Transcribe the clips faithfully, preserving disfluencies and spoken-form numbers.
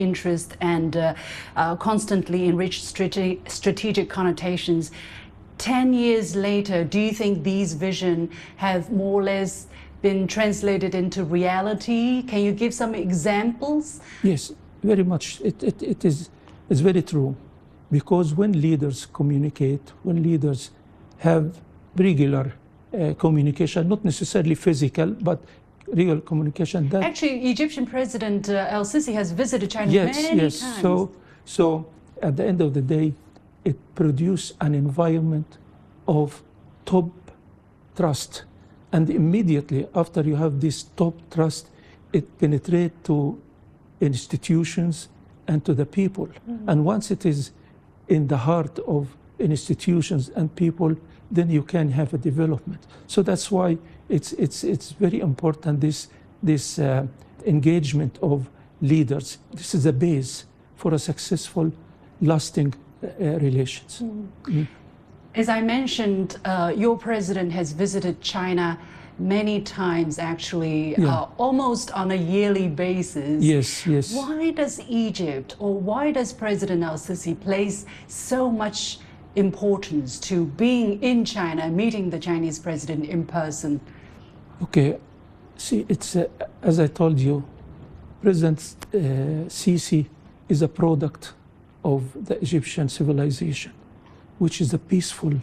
interest and uh, uh, constantly enriched strate strategic connotations. Ten years later, do you think these visions have more or less been translated into reality? Can you give some examples? Yes, very much. It, it, it is it's very true. Because when leaders communicate, when leaders have regular uh, communication, not necessarily physical, but real communication. That Actually, Egyptian President uh, El-Sisi has visited China yes, many yes. times. So, so at the end of the day, it produced an environment of top trust. And immediately after you have this top trust, it penetrates to institutions and to the people. Mm-hmm. And once it is in the heart of institutions and people, then you can have a development. So that's why it's, it's, it's very important, this, this uh, engagement of leaders. This is a base for a successful, lasting uh, relations. Mm-hmm. Mm. As I mentioned, uh, your president has visited China many times, actually, yeah. uh, almost on a yearly basis. Yes, yes. Why does Egypt, or why does President El-Sisi place so much importance to being in China, meeting the Chinese president in person? Okay, see, it's uh, as I told you, President uh, Sisi is a product of the Egyptian civilization, which is a peaceful,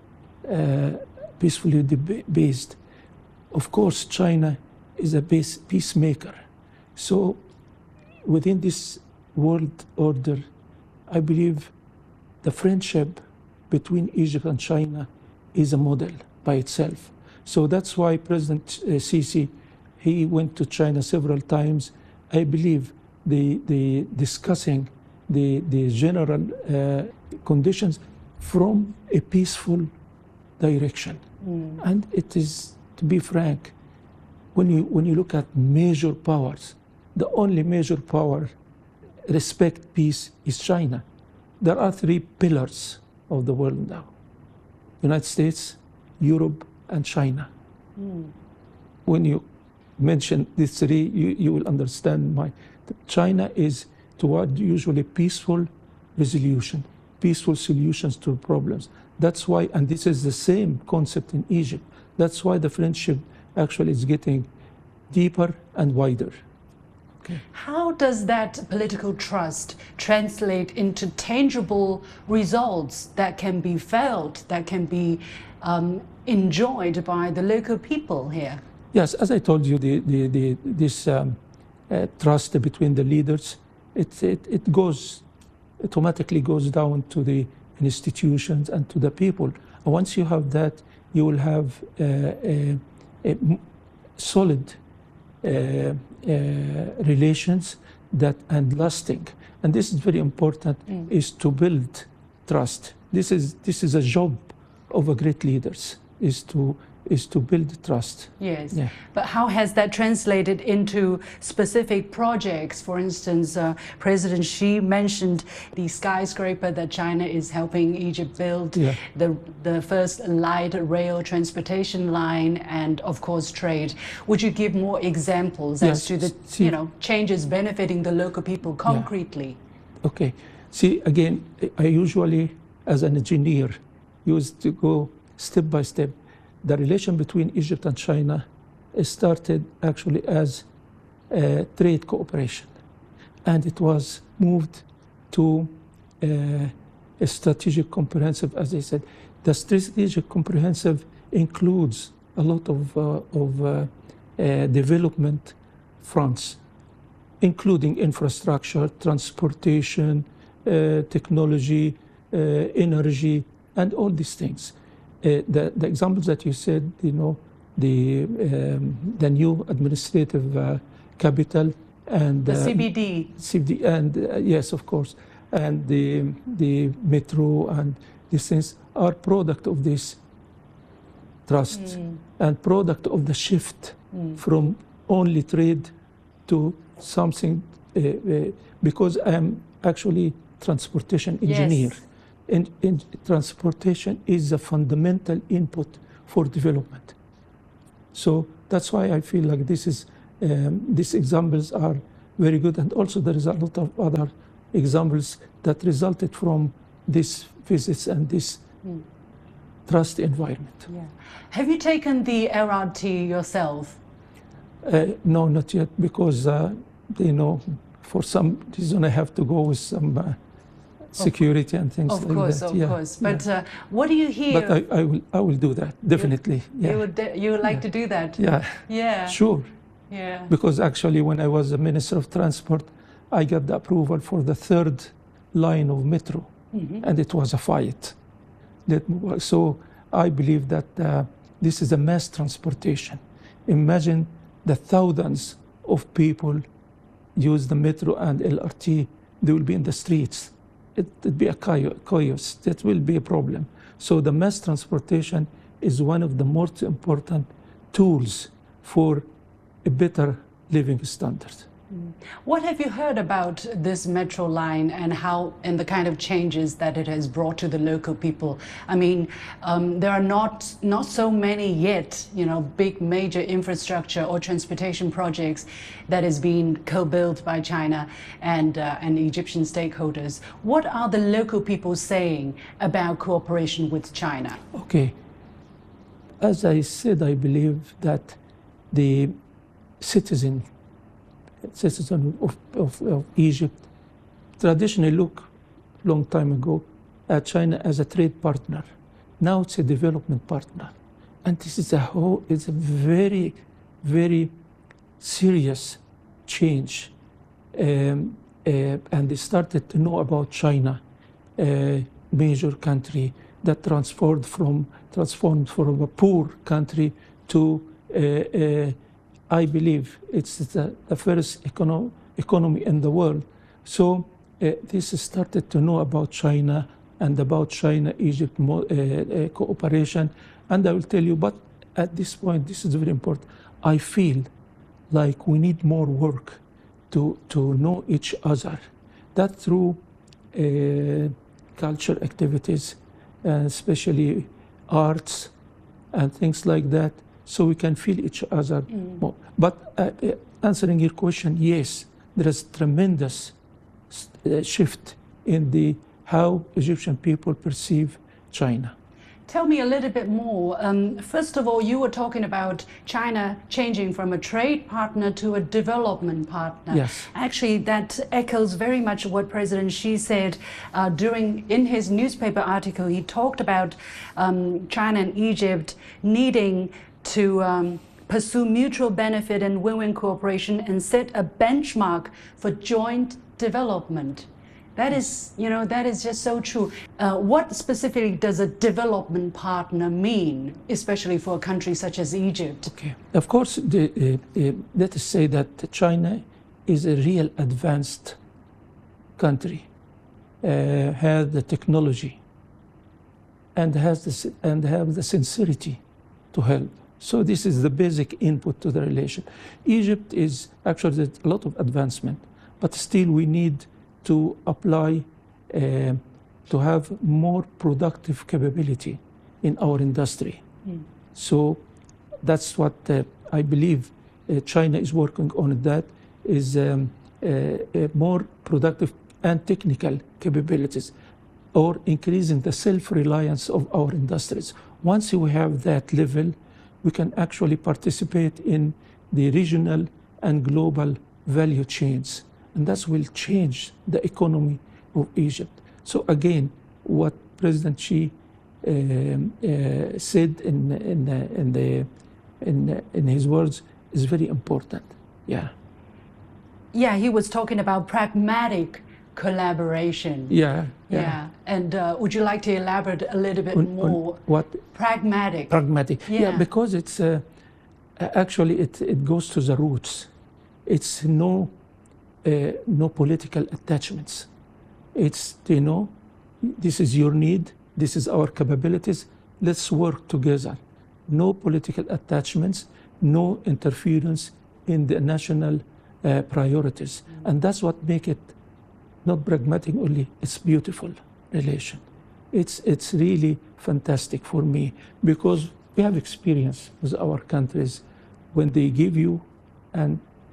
uh, peacefully based. Of course, China is a base peacemaker. So within this world order, I believe the friendship between Egypt and China is a model by itself. So that's why President uh, Sisi, he went to China several times. I believe the, the discussing the, the general uh, conditions from a peaceful direction. Mm. And it is, to be frank, when you, when you look at major powers, the only major power respect peace is China. There are three pillars of the world now: United States, Europe, and China. Mm. When you mention these three, you, you will understand my. China is toward usually peaceful resolution, peaceful solutions to problems. That's why, and this is the same concept in Egypt. That's why the friendship actually is getting deeper and wider. Okay. How does that political trust translate into tangible results that can be felt, that can be um, enjoyed by the local people here? Yes, as I told you, the, the, the, this um, uh, trust between the leaders, it, it, it goes, automatically goes down to the institutions and to the people. And once you have that, you will have uh, a, a solid uh, uh, relations that and lasting. And this is very important, mm. is to build trust. This is, this is a job of a great leaders, is to is to build trust. Yes, yeah. But how has that translated into specific projects? For instance, uh, President Xi mentioned the skyscraper that China is helping Egypt build, yeah. the, the first light rail transportation line, and of course trade. Would you give more examples yes. as to the See, you know, changes benefiting the local people concretely? Yeah. Okay, see, again, I usually, as an engineer, used to go step by step. The relation between Egypt and China started actually as a trade cooperation, and it was moved to uh, a strategic comprehensive, as I said. The strategic comprehensive includes a lot of, uh, of uh, uh, development fronts, including infrastructure, transportation, uh, technology, uh, energy, and all these things. Uh, the, the examples that you said, you know, the, um, the new administrative uh, capital and the uh, C B D. C B D, and uh, yes, of course, and the, the metro and these things are product of this trust mm. and product of the shift mm. from only trade to something, uh, uh, because I am actually transportation engineer. Yes. And, and transportation is a fundamental input for development. So that's why I feel like this is, um, these examples are very good. And also there is a lot of other examples that resulted from these visits and this mm. trust environment. Yeah. Have you taken the L R T yourself? Uh, no, not yet, because, uh, you know, for some reason I have to go with some uh, security and things of like course, that. Of yeah, course, But yeah. uh, what do you hear? But I, I, will, I will do that, definitely. You, yeah. you, would, you would like yeah. to do that? Yeah, yeah. sure. Yeah. Because actually when I was the Minister of Transport, I got the approval for the third line of metro, mm-hmm. and it was a fight. So I believe that uh, this is a mass transportation. Imagine the thousands of people use the metro and L R T, they will be in the streets. It would be a chaos. That will be a problem. So the mass transportation is one of the most important tools for a better living standard. Mm. What have you heard about this metro line and how and the kind of changes that it has brought to the local people? I mean, um, there are not not so many yet, you know, big major infrastructure or transportation projects that is being co-built by China and uh, and Egyptian stakeholders. What are the local people saying about cooperation with China? Okay, as I said, I believe that the citizen citizen of, of, of Egypt traditionally look long time ago at China as a trade partner. Now it's a development partner. And this is a whole, it's a very, very serious change. Um, uh, and they started to know about China, a major country that transformed from, transformed from a poor country to uh, uh, I believe it's the, the first econo economy in the world. So uh, this started to know about China and about China-Egypt uh, uh, cooperation. And I will tell you, but at this point, this is very important. I feel like we need more work to, to know each other. That through uh, culture activities, uh, especially arts and things like that, so we can feel each other mm. more. But uh, uh, answering your question, yes, there is tremendous uh, shift in the how Egyptian people perceive China. Tell me a little bit more. Um, first of all, you were talking about China changing from a trade partner to a development partner. Yes. Actually, that echoes very much what President Xi said uh, during in his newspaper article. He talked about um, China and Egypt needing to um, pursue mutual benefit and win-win cooperation and set a benchmark for joint development. That is, you know, that is just so true. Uh, what specifically does a development partner mean, especially for a country such as Egypt? Okay. Of course, the, uh, uh, let us say that China is a real advanced country, uh, has the technology, and has the, and have the sincerity to help. So this is the basic input to the relation. Egypt is actually a lot of advancement, but still we need to apply, uh, to have more productive capability in our industry. Mm. So that's what uh, I believe uh, China is working on, that is um, uh, uh, more productive and technical capabilities, or increasing the self-reliance of our industries. Once we have that level, we can actually participate in the regional and global value chains. And that will change the economy of Egypt. So again, what President Xi um, uh, said in, in, the, in, the, in, in his words is very important. Yeah. Yeah, he was talking about pragmatic collaboration. Yeah. Yeah. yeah. And uh, would you like to elaborate a little bit on, more? On what? Pragmatic. Pragmatic. Yeah, yeah because it's uh, actually it, it goes to the roots. It's no uh, no political attachments. It's, you know, this is your need, this is our capabilities, let's work together. No political attachments, no interference in the national uh, priorities. Mm. And that's what makes it not pragmatic only, it's beautiful relation. It's, it's really fantastic for me, because we have experience with our countries when they give you and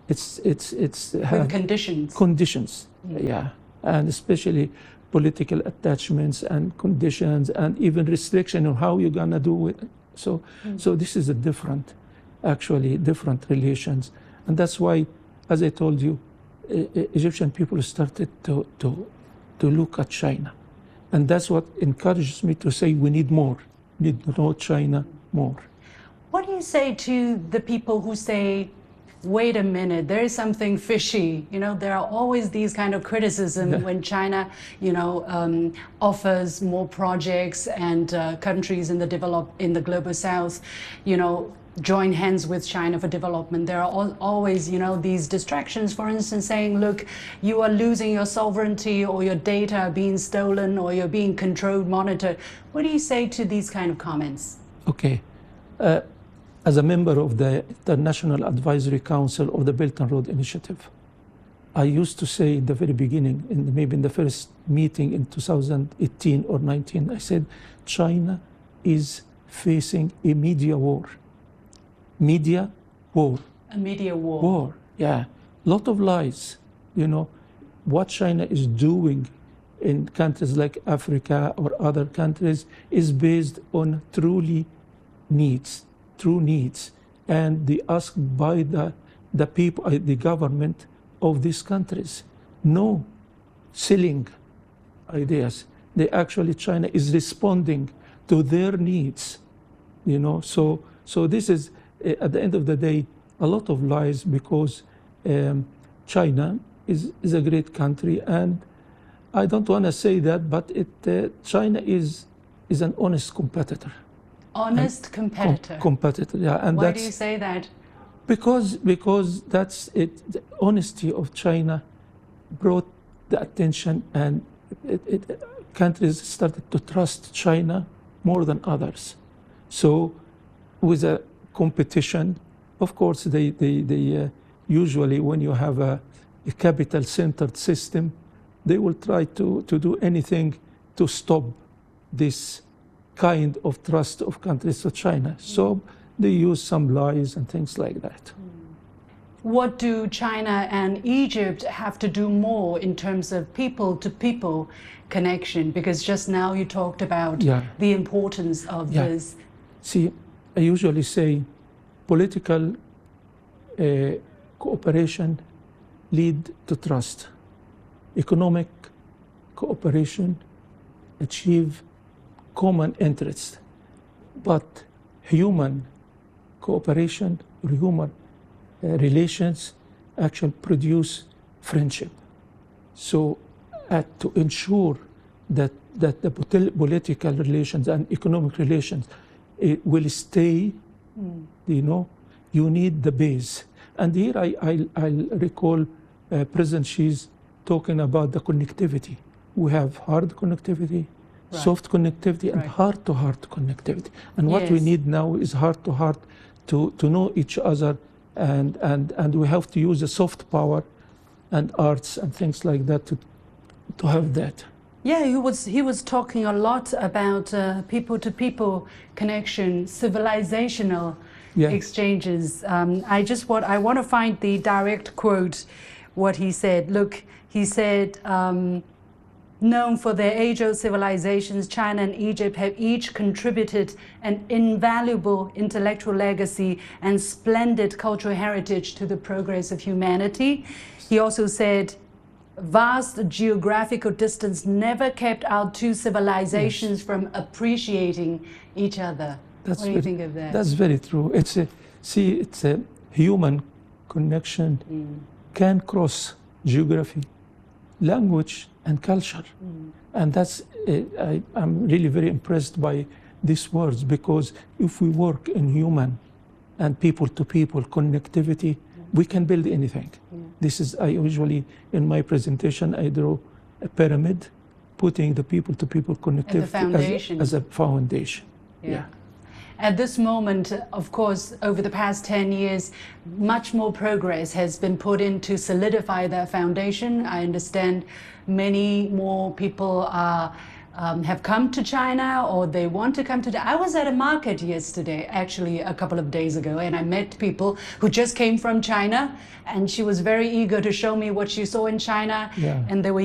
it's it's it's With have conditions. conditions, yeah, and especially political attachments and conditions and even restriction on how you're gonna do it. So, so this is a different, actually different relations, and that's why, as I told you, E- E- Egyptian people started to to to look at China, and that's what encourages me to say we need more, need to know China more. What do you say to the people who say, wait a minute, there is something fishy? You know, there are always these kind of criticism Yeah. when China, you know, um, offers more projects and uh, countries in the develop in the global south, you know, join hands with China for development. There are al always, you know, these distractions, for instance, saying, look, you are losing your sovereignty or your data are being stolen or you're being controlled, monitored. What do you say to these kind of comments? Okay. Uh, as a member of the International Advisory Council of the Belt and Road Initiative, I used to say in the very beginning, in the, maybe in the first meeting in two thousand eighteen or nineteen, I said, China is facing a media war. Media war. A media war. War, yeah. Lot of lies. You know, what China is doing in countries like Africa or other countries is based on truly needs, true needs. And they asked by the, the people, uh, the government of these countries. No selling ideas. They actually, China is responding to their needs, you know. So, so this is, uh, at the end of the day, a lot of lies because um, China is, is a great country, and I don't want to say that, but it, uh, China is, is an honest competitor. Honest competitor. Com- competitor, yeah. And Why that's do you say that? Because, because that's it. The honesty of China brought the attention, and it, it, countries started to trust China more than others. So with a competition, of course, they, they, they uh, usually when you have a, a capital-centered system, they will try to, to do anything to stop this kind of trust of countries to China. So they use some lies and things like that. What do China and Egypt have to do more in terms of people-to-people connection? Because just now you talked about Yeah. the importance of Yeah. this. See, I usually say political uh, cooperation lead to trust. Economic cooperation achieve common interests. But human cooperation or human uh, relations actually produce friendship. So uh, to ensure that, that the polit- political relations and economic relations it will stay, mm. you know, you need the base. And here I, I, I recall uh, President Xi's talking about the connectivity. We have hard connectivity, right. soft connectivity, and right. heart-to-heart connectivity. And what yes. we need now is heart-to-heart to, to know each other, and, and, and we have to use the soft power and arts and things like that to, to have that. Yeah, he was, he was talking a lot about uh, people-to-people connection, civilizational yeah. exchanges. Um, I just want, I want to find the direct quote, what he said. Look, he said, um, known for their age-old civilizations, China and Egypt have each contributed an invaluable intellectual legacy and splendid cultural heritage to the progress of humanity. He also said, vast geographical distance never kept our two civilizations yes. from appreciating each other. That's what do you very, think of that? That's very true. It's a, see, it's a human connection mm. can cross geography, language, and culture. Mm. And that's, uh, I, I'm really very impressed by these words, because if we work in human and people-to-people connectivity, we can build anything. Yeah. This is, I usually, in my presentation, I draw a pyramid, putting the people-to-people connectivity as, as a foundation. Yeah. yeah. At this moment, of course, over the past ten years, much more progress has been put in to solidify that foundation. I understand many more people are um, have come to China or they want to come to. I was at a market yesterday, actually a couple of days ago, and I met people who just came from China, and she was very eager to show me what she saw in China, Yeah. and they were